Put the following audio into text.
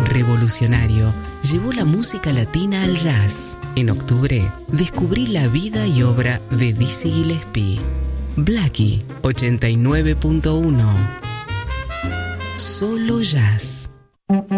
revolucionario, llevó la música latina al jazz. En octubre, descubrí la vida y obra de Dizzy Gillespie. Blackie 89.1. Solo jazz.